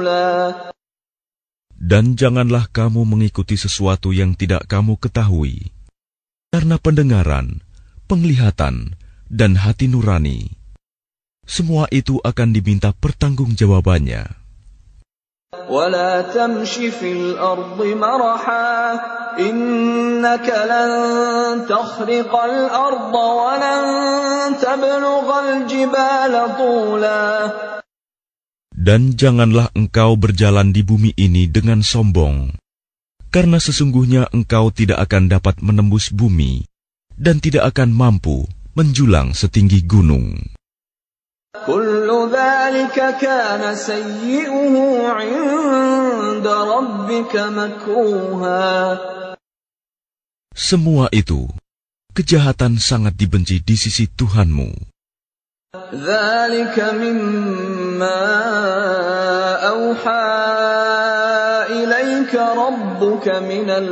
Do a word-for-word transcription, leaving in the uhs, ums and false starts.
Dan janganlah kamu mengikuti sesuatu yang tidak kamu ketahui, karena pendengaran, penglihatan, dan hati nurani, semua itu akan diminta pertanggungjawabannya. وَلَا تَمْشِ فِي الْأَرْضِ مَرَحًا إِنَّكَ لَن تَخْرِقَ الْأَرْضَ وَلَن تَبْلُغَ الْجِبَالَ طُولًا. Dan janganlah engkau berjalan di bumi ini dengan sombong, karena sesungguhnya engkau tidak akan dapat menembus bumi dan tidak akan mampu menjulang setinggi gunung. كُلُّ ذَلِكَ كَانَ سَيِّئُهُ عِندَ رَبِّكَ مَكْرُوهًا. Semua itu, kejahatan sangat dibenci di sisi Tuhanmu. ذَلِكَ مِمَّا أَوْحَى إِلَيْكَ رَبُّكَ مِنَ